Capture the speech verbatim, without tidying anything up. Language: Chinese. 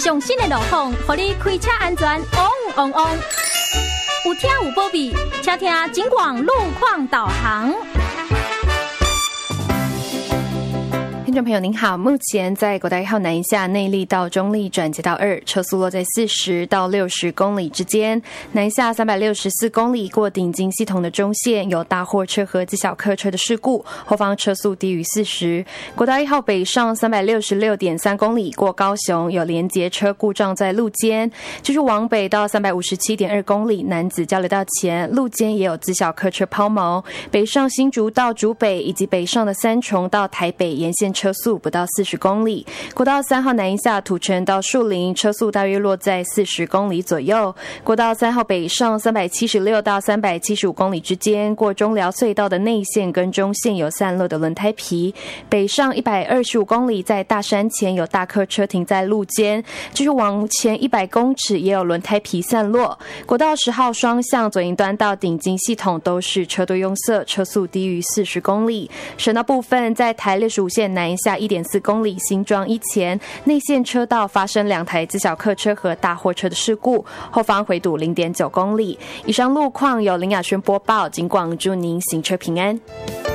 上新的路况，让你开车安全旺旺旺。有听有保庇，请听警广路况导航。 听众朋友您好，目前在国道一号南一下内坜到中坜转接道二，车速落在四十到六十公里之间。南一下三百六十四公里过顶金系统的中线有大货车和机小客车的事故，后方车速低于四十。国道一号北上三百六十六点三公里过高雄有连结车故障在路肩，就是往北到三百五十七点二公里南子交流道前路肩也有机小客车抛锚，北上新竹到竹北以及北上的三重到台北沿线车速不到四十公里。国道三号南一下土城到树林车速大约落在四十公里左右。国道三号北上三百七十六到三百七十五公里之间，过中寮隧道的内线跟中线有散落的轮胎皮。北上一百二十五公里在大山前有大客车停在路肩，就是往前一百公尺也有轮胎皮散落。国道十号双向左营端到顶金系统都是车多拥塞，车速低于四十公里。省道部分在台六十五线南一下 一点四公里新庄一前内线车道发生两台自小客车和大货车的事故，后方回堵 零点九公里。以上路况由林雅轩播报，警广祝您行车平安。